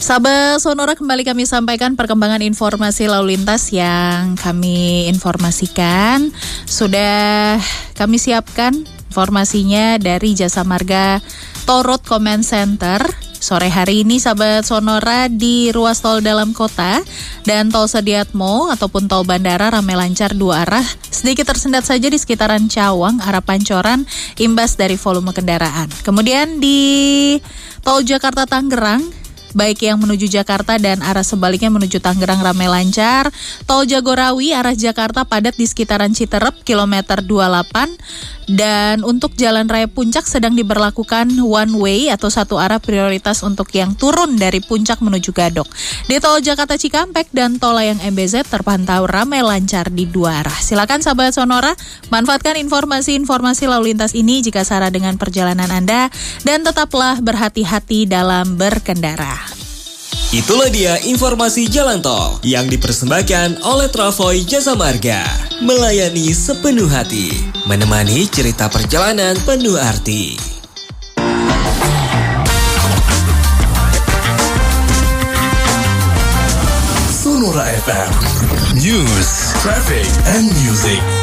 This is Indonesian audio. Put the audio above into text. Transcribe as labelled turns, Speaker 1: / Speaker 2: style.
Speaker 1: Sahabat Sonora, kembali kami sampaikan perkembangan informasi lalu lintas yang kami informasikan. Sudah kami siapkan informasinya dari Jasa Marga Toll Road Command Center. Sore hari ini sahabat Sonora di ruas tol dalam kota dan tol Sediatmo ataupun tol bandara ramai lancar dua arah. Sedikit tersendat saja di sekitaran Cawang, arah Pancoran, imbas dari volume kendaraan. Kemudian di tol Jakarta Tangerang, baik yang menuju Jakarta dan arah sebaliknya menuju Tangerang ramai lancar. Tol Jagorawi arah Jakarta padat di sekitaran Citerep kilometer 28. Dan untuk Jalan Raya Puncak sedang diberlakukan one way atau satu arah prioritas untuk yang turun dari Puncak menuju Gadok. Di tol Jakarta Cikampek dan tol layang MBZ terpantau ramai lancar di dua arah. Silakan sahabat Sonora, manfaatkan informasi-informasi lalu lintas ini jika syarat dengan perjalanan Anda dan tetaplah berhati-hati dalam berkendara.
Speaker 2: Itulah dia informasi jalan tol yang dipersembahkan oleh Travoy Jasa Marga. Melayani sepenuh hati, menemani cerita perjalanan penuh arti.
Speaker 3: Sonora FM News, Traffic and Music.